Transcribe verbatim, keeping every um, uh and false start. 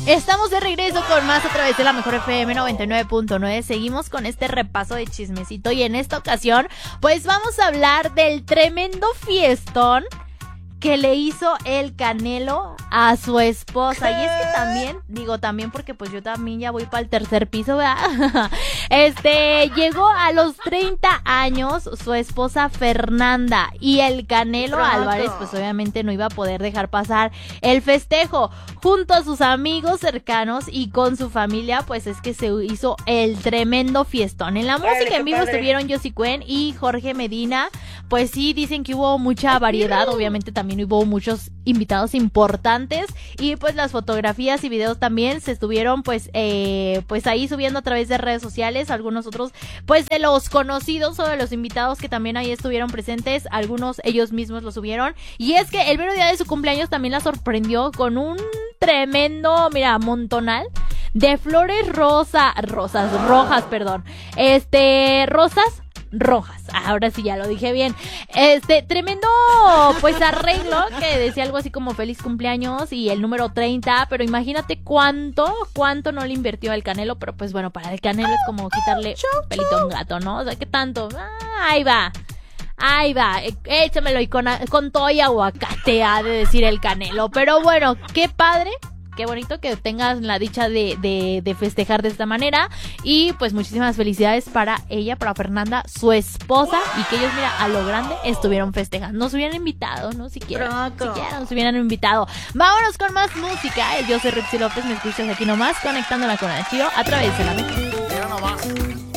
Estamos de regreso con más a través de la Mejor F M noventa y nueve punto nueve. Seguimos con este repaso de chismecito y en esta ocasión pues vamos a hablar del tremendo fiestón que le hizo el Canelo a su esposa. Y es que también, digo también porque pues yo también ya voy para el tercer piso, ¿verdad? Este, llegó a los treinta años su esposa Fernanda y el Canelo Pronto. Álvarez pues obviamente no iba a poder dejar pasar el festejo. Junto a sus amigos cercanos y con su familia pues es que se hizo el tremendo fiestón. En la Órale, música en qué vivo padre. estuvieron Josie Cuen y Jorge Medina. Pues sí, dicen que hubo mucha variedad, obviamente también hubo muchos invitados importantes y pues las fotografías y videos también se estuvieron pues eh, pues ahí subiendo a través de redes sociales, algunos otros pues de los conocidos o de los invitados que también ahí estuvieron presentes, algunos ellos mismos lo subieron y es que el mero día de su cumpleaños también la sorprendió con un tremendo, mira, montonal de flores rosa, rosas, rojas, perdón, este, rosas rojas, ahora sí ya lo dije bien, este tremendo pues arreglo que decía algo así como feliz cumpleaños y el número treinta, pero imagínate cuánto, cuánto no le invirtió al Canelo, pero pues bueno, para el Canelo es como quitarle un pelito a un gato, ¿no? O sea, ¿qué tanto? Ah, ahí va. Ahí va, eh, échamelo y con, con todo y aguacate, ha de decir el Canelo. Pero bueno, qué padre, qué bonito que tengas la dicha de, de, de festejar de esta manera. Y pues muchísimas felicidades para ella, para Fernanda, su esposa. Y que ellos, mira, a lo grande estuvieron festejando. Nos hubieran invitado, ¿no? Siquiera, Pronto. siquiera nos hubieran invitado. Vámonos con más música. Yo soy Ripsy López, me escuchas aquí nomás, conectándola con el tío a través de la mezcla. Mira nomás.